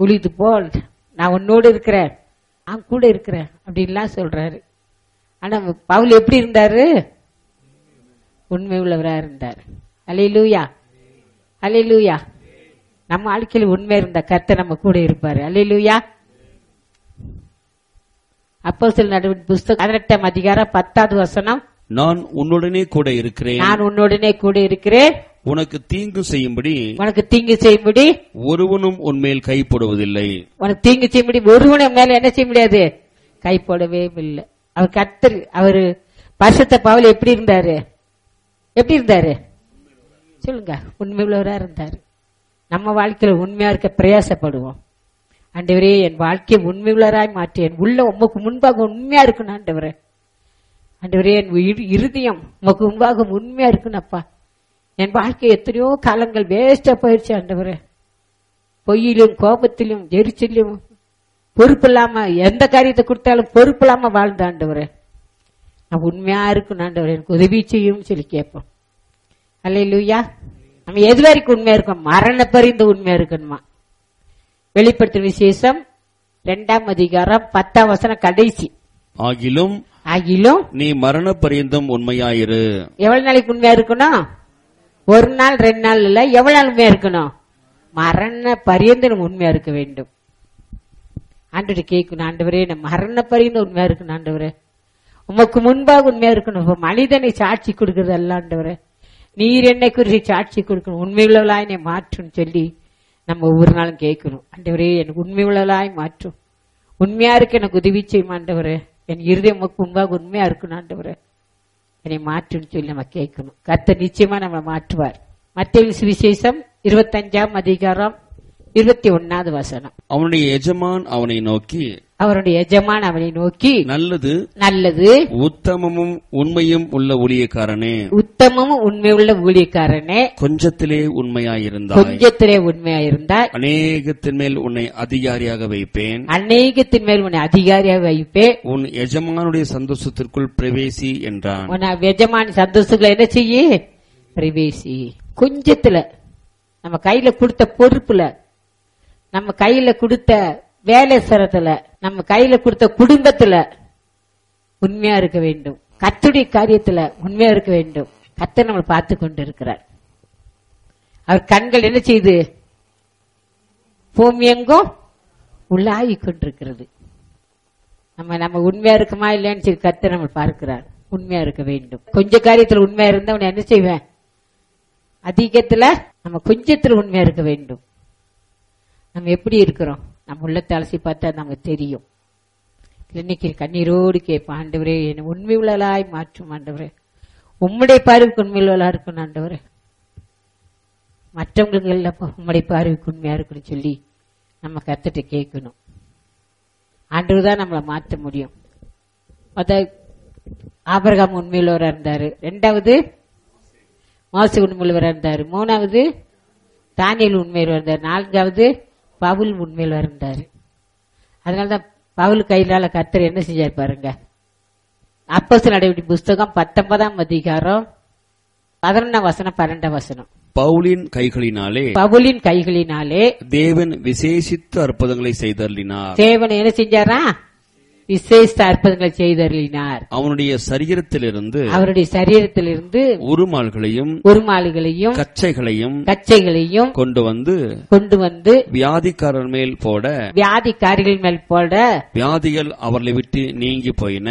உழித்து போல், நான் உன்னோடு இருக்கிறேன், நான் கூட இருக்கிறேன் அப்படின்லாம் சொல்றாரு. ஆனா பவுல் எப்படி இருந்தாரு? உண்மை உள்ளவரா இருந்தார். அல்லேலூயா, அல்லேலூயா. நம்ம வாழ்க்கையில் உண்மை இருந்த கர்த்தர் நம்ம கூட இருப்பாரு. அல்லேலூயா. அப்போஸ்தலர் நடவடிக்கைகள் புஸ்தகம் 18ஆம் அதிகாரம் 10வது வசனம். நான் உன்னுடனே கூட இருக்கிறேன், நான் உன்னுடனே கூட இருக்கிறேன், உனக்கு தீங்கு செய்யும்படி ஒருவனும் உன்மேல் கை போடுவதில்லை. உனக்கு தீங்கு செய்யும்படி ஒருவனும் மேல என்ன செய்ய முடியாது? கை போடவே இல்லை. அவர் கர்த்தர். அவரு பரிசுத்த பவுல் எப்படி இருந்தாரு? எப்படி இருந்தாரு சொல்லுங்க? உண்மை உள்ளவரா இருந்தாரு. நம்ம வாழ்க்கையில உண்மையா இருக்க பிரயாசப்படுவோம். ஆண்டவரே, என் வாழ்க்கையை உண்மை உள்ளவராய் மாற்றி என் உள்ள உமக்கு முன்பாக உண்மையா இருக்கணும் ஆண்டவரே. ஆண்டவரே, என் இருதயம் உமக்கு முன்பாக உண்மையா இருக்கணும்ப்பா. என் வாழ்க்கை எத்தனையோ காலங்கள் வேஸ்டா போயிடுச்சு ஆண்டவரே. பொய்யிலும் கோபத்திலும் எரிச்சலும் பொறுப்பு இல்லாம எந்த காரியத்தை கொடுத்தாலும் பொறுப்பு இல்லாம வாழ்ந்த ஆண்டவரே, நான் உண்மையா இருக்கணும் ஆண்டவரே, எனக்கு உதவி செய்யும் சொல்லி கேட்போம். அல்லேலூயா. நம்ம எது வரைக்கும் உண்மையா இருக்கோம்? மரண பரிந்து உண்மையா இருக்கணுமா? வெளிப்படுத்தும் விசேஷம் 2ஆம் அதிகாரம் 10ஆம் வசனம் கடைசி. ஆகிலும் நீ மரண பரியந்தம் உண்மையாயிரு. எவ்வளவு நாளைக்கு உண்மையா இருக்கணும்? ஒரு நாள் 2 நாள் இல்ல, எவ்வளவு நாள் உண்மையா இருக்கணும்? மரண பரியந்தம் உண்மையா இருக்க வேண்டும். ஆண்டவரே கேட்கணும், ஆண்டவரே நான் மரண பரியந்தம் உண்மையா இருக்கணும் ஆண்டவரே, உமக்கு முன்பாக உண்மையா இருக்கணும். இப்ப மனிதனை சாட்சி கொடுக்கறது அல்ல ஆண்டவரே, நீர் என்னை குறித்து சாட்சி கொடுக்கணும், உண்மையுள்ளவளாய் என்னை மாற்றும் சொல்லி நம்ம ஒவ்வொரு நாளும் கேட்கணும். ஆண்டவரே, எனக்கு உண்மையுள்ளவளாய் மாற்றும், உண்மையா இருக்க எனக்கு உதவி செய்யும் ஆண்டவரே, என் இருதயம் உமக்கு முன்பாக உண்மையா இருக்கணும் ஆண்டவரே, என்னை மாற்றுன்னு சொல்லி நம்ம கேட்கணும். கர்த்தர் நிச்சயமா நம்ம மாற்றுவார். மத்தேயு சுவிசேஷம் 25ஆம் அதிகாரம் 21வது வசனம். அவனுடைய எஜமான் அவனை நோக்கி, நல்லது உத்தமமும் உண்மையும் உள்ள ஊழியக்காரனே, கொஞ்சத்திலே உண்மையாயிருந்தாய், அநேகத்தின் மேல் உன்னை அதிகாரியாக வைப்பேன், உன் எஜமானுடைய சந்தோஷத்திற்குள் பிரவேசி என்றான். எஜமான சந்தோஷங்களை என்ன செய்ய? பிரவேசி. கொஞ்சத்துல, நம்ம கையில கொடுத்த பொறுப்புல, நம்ம கையில கொடுத்த வேலை சரத்துல, நம்ம கையில கொடுத்த குடும்பத்துல உண்மையா இருக்க வேண்டும். கர்த்தருடைய காரியத்துல உண்மையா இருக்க வேண்டும். கர்த்தர் நம்மளை பார்த்து கொண்டு இருக்கிறார். அவர் கண்கள் என்ன செய்து? பூமி எங்கும் உள்ளாகி கொண்டிருக்கிறது. நம்ம உண்மையா இருக்குமா இல்லையான்னு சொல்லி கர்த்தர் நம்ம பார்க்கிறார். உண்மையா இருக்க வேண்டும். கொஞ்ச காரியத்துல உண்மையா இருந்தா அவனை என்ன செய்வேன்? அதிகத்துல நம்ம கொஞ்சத்துல உண்மையா இருக்க வேண்டும். நம்ம எப்படி இருக்கிறோம்? நம்ம உள்ளத்தை அலசி பார்த்தா நமக்கு தெரியும். இன்னைக்கு கண்ணீரோடு கேட்போம், ஆண்டவரே என்னை உண்மை உள்ளலாய் மாற்றும் ஆண்டவரே, உம்முடைய பார்வைக்கு உண்மை உள்ளலா இருக்கணும் ஆண்டவரே, மற்றவங்களுக்கு இல்லப்பா உம்முடைய பார்வைக்கு உண்மையா இருக்குன்னு சொல்லி நம்ம கர்த்தர்ட்ட கேட்கணும். ஆண்டவர் தான் நம்மளை மாற்ற முடியும். ஆபிரகாம் உண்மையுள்ளவரா இருந்தாரு. 2வது மோசே உண்மையுள்ளவரா இருந்தாரு. 3வது தானியேல் உண்மையுள்ளவரா இருந்தாரு. 4வது பவுல் உண்மையில் இருந்தாரு. அதனாலதான் பவுல் கையிலால கர்த்தர் என்ன செஞ்சார் பாருங்க. அப்போஸ்தலர் நடவடிக்கைகள் புஸ்தகம் 19ஆம் அதிகாரம் 11ஆம் வசனம் 12ஆம் வசனம். பவுலின் கைகளினாலே தேவன் விசேஷித்த அற்புதங்களை செய்தருளினார். தேவன் என்ன செஞ்சாரா? விசேஷ அற்புதங்களை செய்தருளினார். அவருடைய சரீரத்திலிருந்து உருமால்களையும் கச்சைகளையும் கொண்டு வந்து வியாதிக்காரர்கள் மேல் போட வியாதிகள் அவர்களை விட்டு நீங்கி போயின.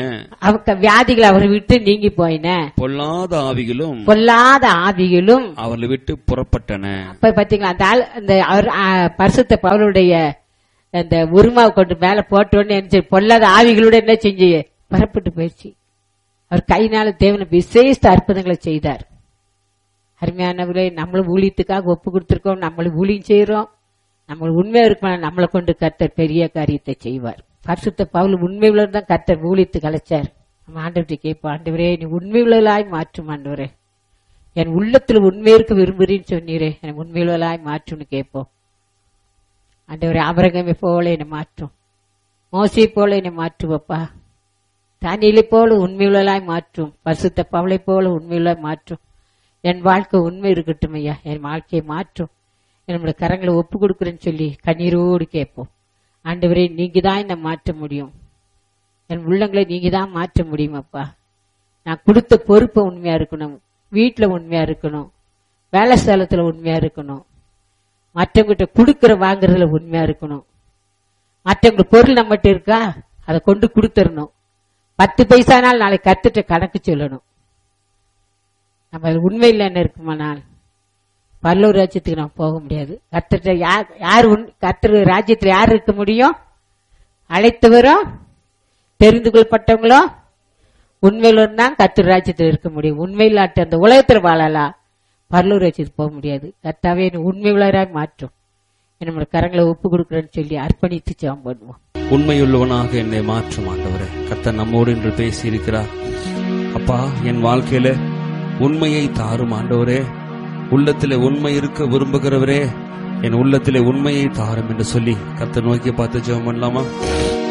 பொல்லாத ஆவிகளும் அவர்களை விட்டு புறப்பட்டன. அப்ப பாத்தீங்களா, அந்த பரிசுத்த பவுலுடைய அந்த உருமாவை கொண்டு மேல போட்டோன்னு பொல்லாத ஆவிகளோட என்ன செஞ்சு பரப்பிட்டு போயிடுச்சு. அவர் கையினால தேவன விசேஷ அற்புதங்களை செய்தார். அருமையானவர்களே, நம்மளும் ஊழியத்துக்காக ஒப்பு கொடுத்திருக்கோம், நம்மளும் ஊழியம் செய்யறோம். நம்ம உண்மையா இருக்கணும், நம்மளை கொண்டு கர்த்தர் பெரிய காரியத்தை செய்வார். பரிசுத்த பவுல் உண்மை உள்ளதான் கர்த்தர் ஊழியத்துக்கு அழைச்சார். நம்ம ஆண்டவர்கிட்ட கேட்போம், ஆண்டவரே நீ உண்மை உள்ளலாய் மாற்றும் ஆண்டவரே, என் உள்ளத்துல உண்மை இருக்க விரும்புறேன்னு சொன்னீரே, எனக்கு உண்மை உள்ளலாய் மாற்றும்னு கேட்போம். ஆண்டவரே, ஆபிரகாமை போல என்னை மாற்றும், மோசே போல என்னை மாற்றுவப்பா, தானியேலை போல உண்மையுள்ளலாய் மாற்றும், பரிசுத்த பவுலை போல உண்மையுள்ள மாற்றும். என் வாழ்க்கை உண்மை இருக்கட்டும் ஐயா, என் வாழ்க்கையை மாற்றும், நம்மளோட கரங்களை ஒப்பு கொடுக்குறேன்னு சொல்லி கண்ணீரோடு கேட்போம். ஆண்டவரே, நீங்க தான் என்ன மாற்ற முடியும், என் உள்ளங்களை நீங்க தான் மாற்ற முடியும் அப்பா. நான் கொடுத்த பொறுப்பை உண்மையா இருக்கணும், வீட்டுல உண்மையா இருக்கணும், வேலை ஸ்தலத்துல உண்மையா இருக்கணும், மற்றவங்கிட்ட கொடுக்கற வாங்குறதுல உண்மையா இருக்கணும். மற்றவங்க பொருள் நம்மகிட்ட இருக்கா, அதை கொண்டு கொடுத்துடணும். 10 பைசானால் நாளைக்கு கத்துட்ட கணக்கு சொல்லணும். நம்ம உண்மையில் என்ன இருக்குமானால் பரலோக ராஜ்யத்துக்கு நாம் போக முடியாது. கர்த்தர் யார் கர்த்தர் ராஜ்யத்தில் யார் இருக்க முடியும்? அழைத்தவரும் தெரிந்து கொள்ளப்பட்டவங்களும் உண்மையிலும் தான் கர்த்தர் ராஜ்யத்தில் இருக்க முடியும். உண்மையிலாட்ட அந்த உலகத்தில் வாழலாம், பரலோக ராஜ்யத்துக்கு போக முடியாது. கர்த்தாவே உண்மை உள்ளவராய் மாற்றும். நம்மளோட கரங்களை ஒப்பு கொடுக்குறேன்னு சொல்லி அர்ப்பணித்து ஜெபம் பண்ணுவோம். உண்மையுள்ளவனாக என்னை மாற்றும் ஆண்டவரே. கர்த்தர் நம்மோடு என்று பேசி இருக்கிறார். அப்பா, என் வாழ்க்கையில உண்மையை தாரும் ஆண்டவரே. உள்ளத்திலே உண்மை இருக்க விரும்புகிறவரே, என் உள்ளத்திலே உண்மையை தாரும் என்று சொல்லி கர்த்தர் நோக்கி பார்த்து ஜெபம் பண்ணலாமா?